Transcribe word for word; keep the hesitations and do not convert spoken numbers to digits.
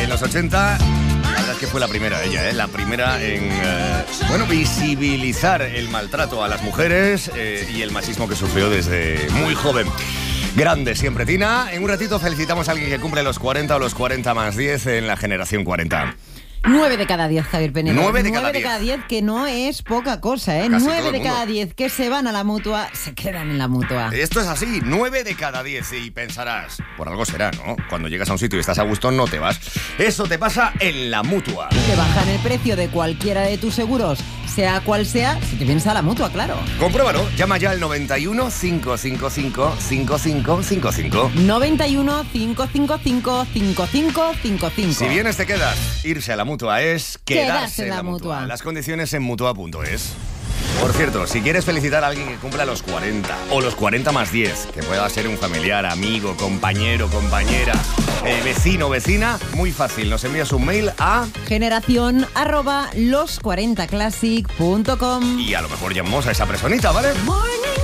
en los ochenta, la verdad es que fue la primera ella, ¿eh? La primera en, eh, bueno, visibilizar el maltrato a las mujeres eh, y el machismo que sufrió desde muy joven. Grande siempre, Tina. En un ratito felicitamos a alguien que cumple los cuarenta o los cuarenta más diez en la generación cuarenta. Nueve de cada diez, Javier Penedo. Nueve de cada Nueve de diez. cada diez, que no es poca cosa, ¿eh? Casi Nueve todo el de mundo. cada diez que se van a la Mutua, se quedan en la Mutua. Esto es así, nueve de cada diez. Y pensarás, por algo será, ¿no? Cuando llegas a un sitio y estás a gusto, no te vas. Eso te pasa en la Mutua. Te bajan el precio de cualquiera de tus seguros, sea cual sea, si te vienes a la Mutua, claro. Compruébalo, llama ya al noventa y uno, cinco cinco cinco, cinco cinco cinco cinco. noventa y uno, cinco cinco cinco, cinco cinco cinco cinco. Si vienes te quedas. Irse a la Mutua es quedarse, Quedarse en en la la Mutua. Mutua. Las condiciones en Mutua punto es. Por cierto, si quieres felicitar a alguien que cumpla los cuarenta o los cuarenta más diez, que pueda ser un familiar, amigo, compañero, compañera, eh, vecino, vecina, muy fácil. Nos envías un mail a... Generación arroba los cuarenta classic punto com. Y a lo mejor llamamos a esa personita, ¿vale? Morning